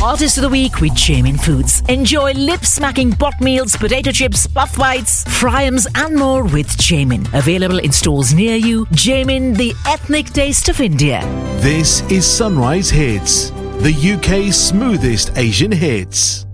Artist of the Week with Jamin Foods. Enjoy lip-smacking pot meals, potato chips, puff bites, fryums and more with Jamin. Available in stores near you. Jamin, the ethnic taste of India. This is Sunrise Hits, the UK's smoothest Asian hits.